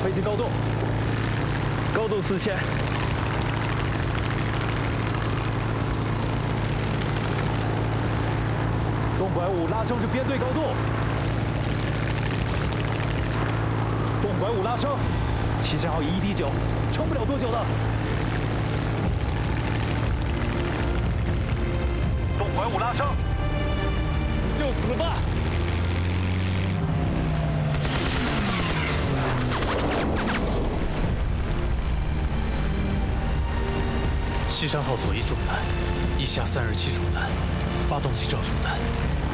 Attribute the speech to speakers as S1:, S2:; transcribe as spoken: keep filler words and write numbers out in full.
S1: 飞行高度，
S2: 高度四千。
S1: 动拐五拉升至编队高度，动拐五拉升，七十号以一滴九，撑不了多久的。动拐五拉升，
S2: 就死吧！
S3: 西山号左翼中弹，以下散日期中弹，发动机罩中弹。